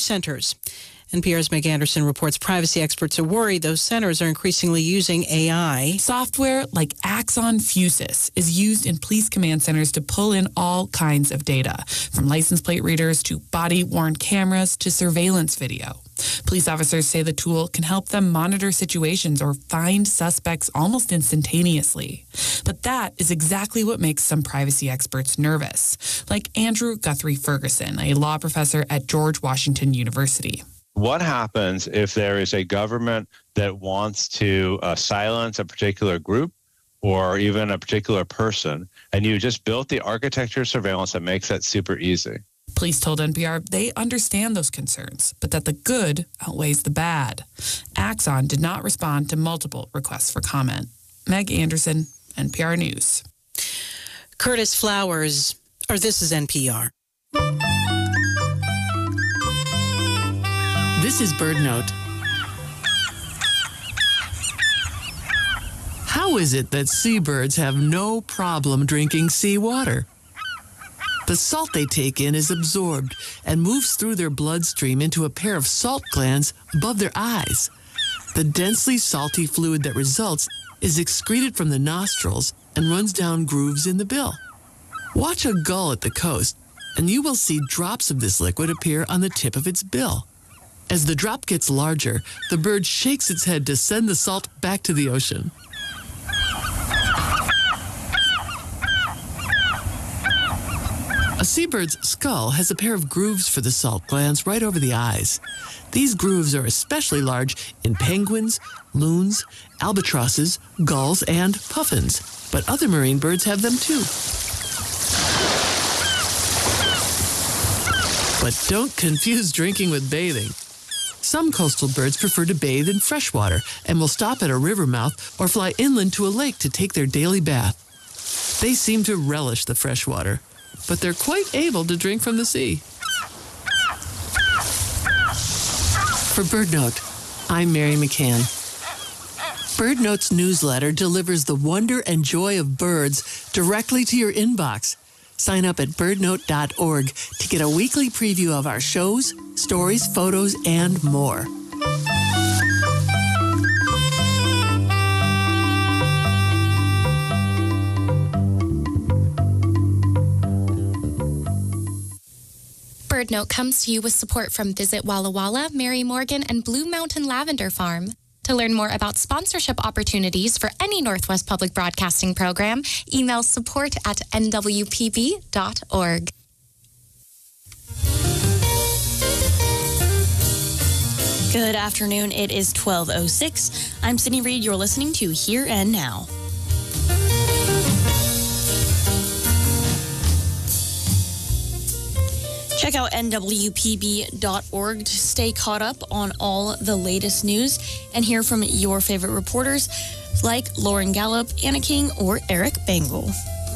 centers. NPR's Meg Anderson reports privacy experts are worried those centers are increasingly using AI. Software like Axon Fusus is used in police command centers to pull in all kinds of data, from license plate readers to body-worn cameras to surveillance video. Police officers say the tool can help them monitor situations or find suspects almost instantaneously. But that is exactly what makes some privacy experts nervous, like Andrew Guthrie Ferguson, a law professor at George Washington University. What happens if there is a government that wants to silence a particular group or even a particular person, and you just built the architecture of surveillance that makes that super easy? Police told NPR they understand those concerns, but that the good outweighs the bad. Axon did not respond to multiple requests for comment. Meg Anderson, NPR News. Curtis Flowers, this is NPR. This is BirdNote. How is it that seabirds have no problem drinking seawater? The salt they take in is absorbed and moves through their bloodstream into a pair of salt glands above their eyes. The densely salty fluid that results is excreted from the nostrils and runs down grooves in the bill. Watch a gull at the coast, and you will see drops of this liquid appear on the tip of its bill. As the drop gets larger, the bird shakes its head to send the salt back to the ocean. A seabird's skull has a pair of grooves for the salt glands right over the eyes. These grooves are especially large in penguins, loons, albatrosses, gulls, and puffins, but other marine birds have them too. But don't confuse drinking with bathing. Some coastal birds prefer to bathe in fresh water and will stop at a river mouth or fly inland to a lake to take their daily bath. They seem to relish the fresh water, but they're quite able to drink from the sea. For BirdNote, I'm Mary McCann. BirdNote's newsletter delivers the wonder and joy of birds directly to your inbox. Sign up at birdnote.org to get a weekly preview of our shows, stories, photos, and more. BirdNote comes to you with support from Visit Walla Walla, Mary Morgan, and Blue Mountain Lavender Farm. To learn more about sponsorship opportunities for any Northwest Public Broadcasting program, email support@nwpb.org. Good afternoon. It is 12:06. I'm Sydney Reed. You're listening to Here and Now. Check out nwpb.org to stay caught up on all the latest news and hear from your favorite reporters like Lauren Gallup, Anna King, or Eric Bengal.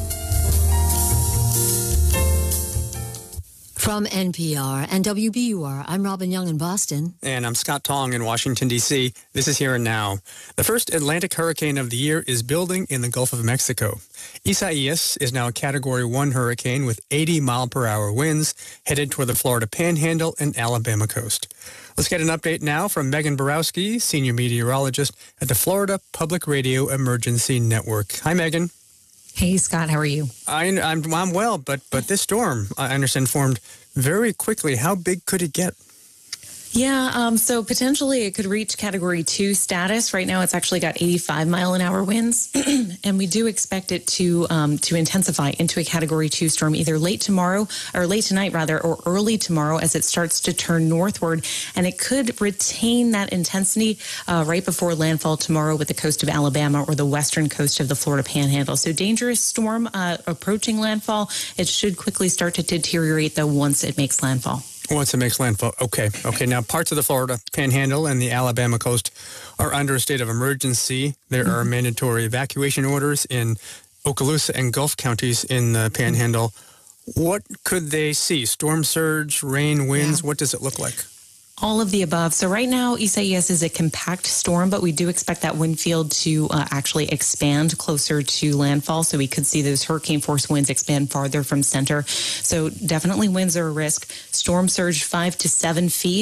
From NPR and WBUR, I'm Robin Young in Boston. And I'm Scott Tong in Washington, D.C. This is Here and Now. The first Atlantic hurricane of the year is building in the Gulf of Mexico. Isaias is now a Category 1 hurricane with 80-mile-per-hour winds headed toward the Florida Panhandle and Alabama coast. Let's get an update now from Megan Borowski, senior meteorologist at the Florida Public Radio Emergency Network. Hi, Megan. Hey, Scott, how are you? I'm well, but this storm, I understand, formed very quickly. How big could it get? Yeah, so potentially it could reach Category 2 status. Right now it's actually got 85-mile-an-hour winds, and we do expect it to intensify into a Category 2 storm either late tonight, or early tomorrow as it starts to turn northward, and it could retain that intensity right before landfall tomorrow with the coast of Alabama or the western coast of the Florida Panhandle. So dangerous storm approaching landfall. It should quickly start to deteriorate, though, once it makes landfall. Once it makes landfall. Okay. Now, parts of the Florida Panhandle and the Alabama coast are under a state of emergency. There are mandatory evacuation orders in Okaloosa and Gulf counties in the Panhandle. What could they see? Storm surge, rain, winds? Yeah. What does it look like? All of the above. So right now, Isaias is a compact storm, but we do expect that wind field to actually expand closer to landfall. So we could see those hurricane force winds expand farther from center. So definitely winds are a risk. Storm surge 5 to 7 feet.